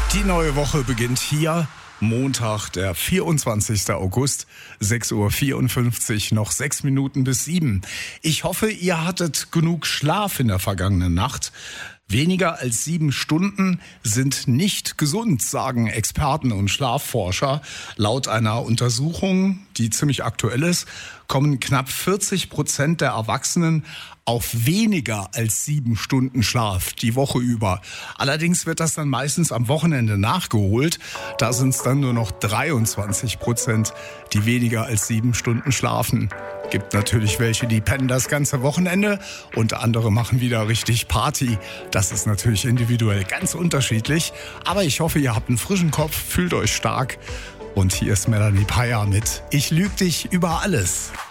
Die neue Woche beginnt hier. Montag, der 24. August, 6.54 Uhr, noch 6 Minuten bis 7. Ich hoffe, ihr hattet genug Schlaf in der vergangenen Nacht. Weniger als 7 Stunden sind nicht gesund, sagen Experten und Schlafforscher. Laut einer Untersuchung, die ziemlich aktuell ist, kommen knapp 40% der Erwachsenen auf weniger als 7 Stunden Schlaf die Woche über. Allerdings wird das dann meistens am Wochenende nachgeholt. Da sind es dann nur noch 23%, die weniger als 7 Stunden schlafen. Gibt natürlich welche, die pennen das ganze Wochenende und andere machen wieder richtig Party. Das ist natürlich individuell ganz unterschiedlich. Aber ich hoffe, ihr habt einen frischen Kopf, fühlt euch stark. Und hier ist Melanie Peier mit Ich lüg dich über alles.